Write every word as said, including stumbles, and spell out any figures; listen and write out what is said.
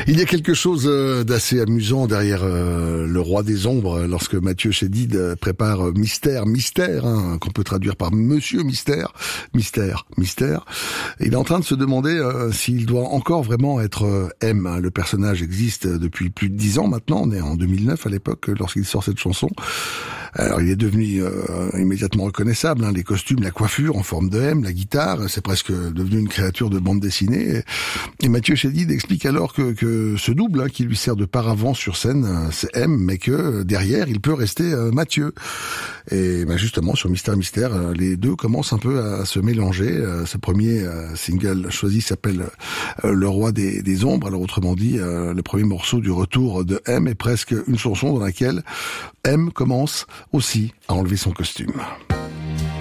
Il y a quelque chose d'assez amusant derrière euh, le roi des ombres lorsque Mathieu Chédid prépare Mystère, Mystère, hein, qu'on peut traduire par Monsieur Mystère, Mystère, Mystère. Il est en train de se demander euh, s'il doit encore vraiment être euh, M. Le personnage existe depuis plus de dix ans maintenant, on est en deux mille neuf à l'époque lorsqu'il sort cette chanson. Alors il est devenu euh, immédiatement reconnaissable, hein, les costumes, la coiffure en forme de M, la guitare, c'est presque devenu une créature de bande dessinée. Et, et Mathieu Chédid explique alors que, que ce double hein, qui lui sert de paravent sur scène, euh, c'est M, mais que derrière il peut rester euh, Mathieu. Et ben, justement sur Mystère Mystère, euh, les deux commencent un peu à se mélanger. Euh, ce premier euh, single choisi s'appelle euh, Le Roi des, des Ombres. Alors autrement dit, euh, le premier morceau du retour de M est presque une chanson dans laquelle M commence aussi à enlever son costume.